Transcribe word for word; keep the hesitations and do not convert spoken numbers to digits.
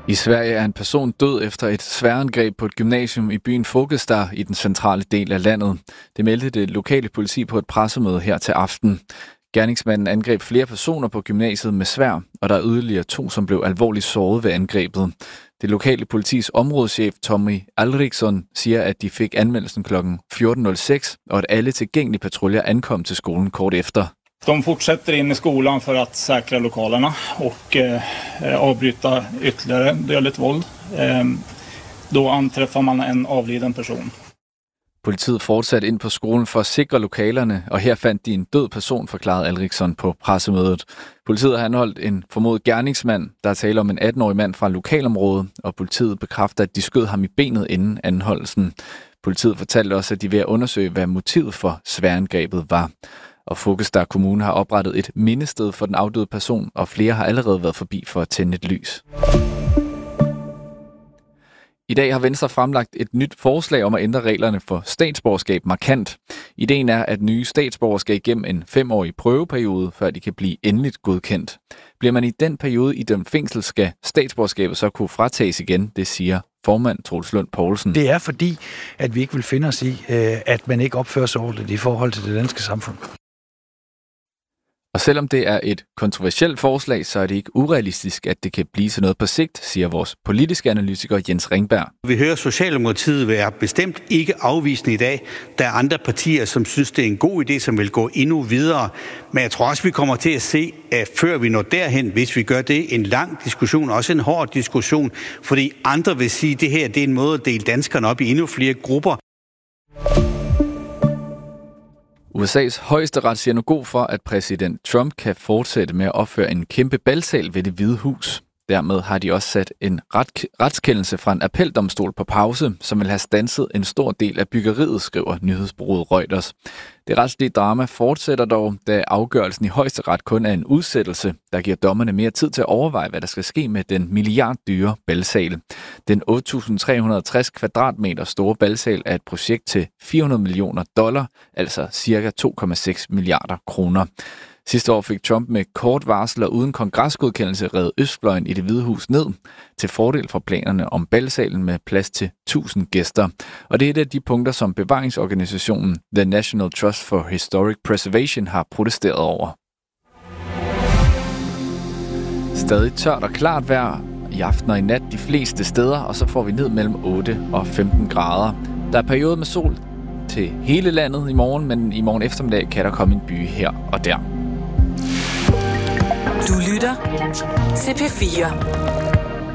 I Sverige er en person død efter et sværangreb på et gymnasium i byen Fågelsta i den centrale del af landet. Det meldte det lokale politi på et pressemøde her til aften. Gerningsmanden angreb flere personer på gymnasiet med sværd, og der er yderligere to, som blev alvorligt såret ved angrebet. Det lokale politis områdeschef Tommy Alriksson siger, at de fik anmeldelsen klokken fjorten nul seks, og at alle tilgængelige patruljer ankom til skolen kort efter. De fortsätter in i skolan för att säkra lokalerna och eh, avbryta ytterligare dödligt våld. Eh, då anträffar man en avliden person. Politiet fortsatte ind på skolen for at sikre lokalerne, og her fandt de en død person, forklarede Alriksson på pressemødet. Politiet har anholdt en formodet gerningsmand, der er tale om en atten-årig mand fra lokalområdet, og politiet bekræfter, at de skød ham i benet inden anholdelsen. Politiet fortalte også, at de vil undersøge, hvad motivet for sværangrebet var. Og Fågelsta Kommune har oprettet et mindested for den afdøde person, og flere har allerede været forbi for at tænde et lys. I dag har Venstre fremlagt et nyt forslag om at ændre reglerne for statsborgerskab markant. Ideen er, at nye statsborgere skal igennem en femårig prøveperiode, før de kan blive endeligt godkendt. Bliver man i den periode idømt fængsel, skal statsborgerskabet så kunne fratages igen, det siger formand Troels Lund Poulsen. Det er fordi, at vi ikke vil finde os i, at man ikke opfører sig ordentligt i forhold til det danske samfund. Og selvom det er et kontroversielt forslag, så er det ikke urealistisk, at det kan blive til noget på sigt, siger vores politiske analytiker Jens Ringberg. Vi hører, at Socialdemokratiet vil bestemt ikke afvisende i dag. Der er andre partier, som synes, det er en god idé, som vil gå endnu videre. Men jeg tror også, vi kommer til at se, at før vi når derhen, hvis vi gør det, en lang diskussion, også en hård diskussion, fordi andre vil sige, at det her det er en måde at dele danskerne op i endnu flere grupper. U S A's højesteret siger nu god for, at præsident Trump kan fortsætte med at opføre en kæmpe balsal ved Det Hvide Hus. Dermed har de også sat en ret, retskendelse fra en appeldomstol på pause, som vil have standset en stor del af byggeriet, skriver nyhedsbureauet Reuters. Det retslige drama fortsætter dog, da afgørelsen i højesteret kun er en udsættelse, der giver dommerne mere tid til at overveje, hvad der skal ske med den milliarddyre balsal. Den otte tusind tre hundrede og tres kvadratmeter store balsal er et projekt til fire hundrede millioner dollar, altså cirka to komma seks milliarder kroner. Sidste år fik Trump med kort varsel og uden kongresgodkendelse revet Østfløjen i Det Hvide Hus ned, til fordel for planerne om balsalen med plads til tusind gæster. Og det er et af de punkter, som bevaringsorganisationen The National Trust for Historic Preservation har protesteret over. Stadig tørt og klart vejr i aften og i nat de fleste steder, og så får vi ned mellem otte og femten grader. Der er periode med sol til hele landet i morgen, men i morgen eftermiddag kan der komme en by her og der. Du lytter til P fire.